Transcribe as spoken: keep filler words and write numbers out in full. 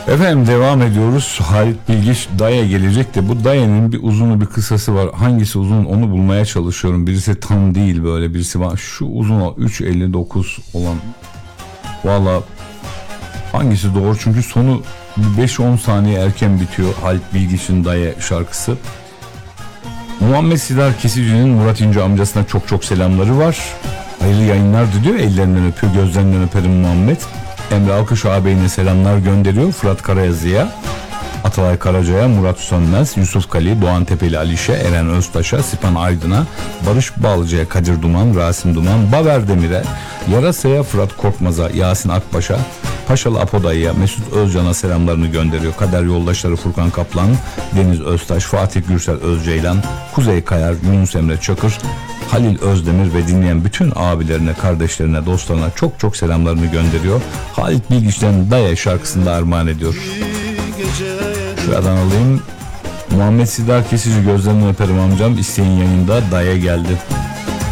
Efendim devam ediyoruz. Halit Bilgiç Daya gelecek de bu Daya'nın bir uzunu bir kısası var. Hangisi uzun onu bulmaya çalışıyorum. Birisi tam değil böyle, birisi var. Şu uzun o üç elli dokuz olan. Valla hangisi doğru? Çünkü sonu beş on saniye erken bitiyor Halit Bilgiç'in Daya şarkısı. Muhammed Sidar Kesici'nin Murat İnce amcasına çok çok selamları var. Hayırlı yayınlar diyor. Ellerinden öpüyor, gözlerinden öperim Muhammed. Emre Alkış ağabeyine selamlar gönderiyor. Fırat Karayazı'ya, Atalay Karaca'ya, Murat Sönmez, Yusuf Kali, Doğan Tepeli Alişe, Eren Öztaş'a, Sipan Aydın'a, Barış Balcı'ya, Kadir Duman, Rasim Duman, Baver Demir'e, Yarasa'ya, Fırat Korkmaz'a, Yasin Akbaş'a, Paşalı Apodayı'ya, Mesut Özcan'a selamlarını gönderiyor. Kader yoldaşları Furkan Kaplan, Deniz Öztaş, Fatih Gürsel Özceylan, Kuzey Kayar, Yunus Emre Çakır, Halil Özdemir ve dinleyen bütün abilerine, kardeşlerine, dostlarına çok çok selamlarını gönderiyor. Halit Bilgiç'ten Daya şarkısını da armağan ediyor. Şuradan alayım. Muhammed Sidar Kesici gözlerinden öperim amcam. İsteyin yayında Daya geldi.